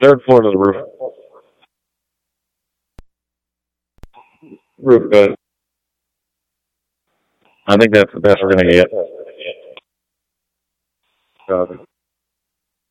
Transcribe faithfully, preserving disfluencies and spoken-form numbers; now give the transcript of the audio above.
Third floor to the roof. Roof good. I think that's the best we're gonna get. Copy.